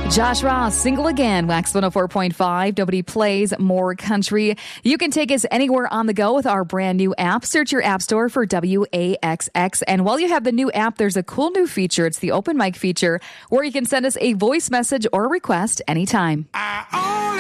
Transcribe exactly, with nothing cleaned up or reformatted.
Josh Ross, Single Again, Wax one oh four point five. Nobody plays more country. You can take us anywhere on the go with our brand new app. Search your app store for W A X X. And while you have the new app, there's a cool new feature. It's the open mic feature where you can send us a voice message or request anytime. I